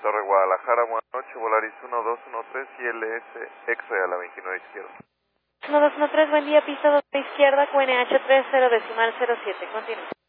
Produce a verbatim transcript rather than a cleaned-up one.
Torre Guadalajara, buenas noches, Volaris uno dos uno tres y L S X-Ray a la veintinueve izquierda. uno dos uno tres, buen día, pista dos izquierda, Q N H tres cero decimal cero siete, continúa.